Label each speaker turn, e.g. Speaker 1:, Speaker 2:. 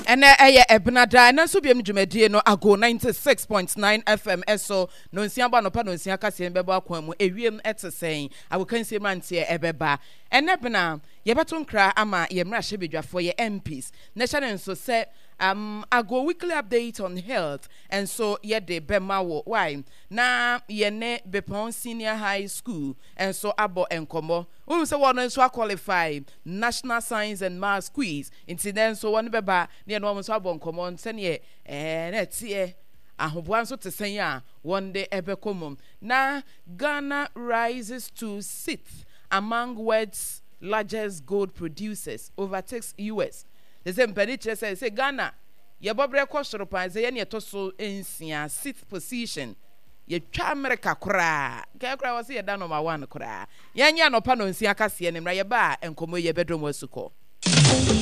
Speaker 1: And Ebnada, and also be no ago 96.9 FM. So, no Siamba no Pano Siakasi and Beba Quamu, a real at saying, I will consider man here ebeba. And Ebna, Yabaton cry ama Yemra Shibija for your MPs. National so say, I go weekly update on health, and so yet de Bemawo. Why? Na Yene Bepon Senior High School, and so Abo and Como. We say one so qualify National Science and Maths quiz. Incident so one beba near no so Abo and Como, send ye, and that's ye. I hope one so to say ya one day ebe common. Na Ghana rises to sixth among world's largest gold producers, overtakes US. The same Pediche say Ghana, ye bobre kwashoropa say ye to so ensia sixth position. Ye twa America kra. Kra was ye dan number 1 kra. Ye nya no pa no nsia kase ne mra ye ba enkomo ye bedrom wasuko.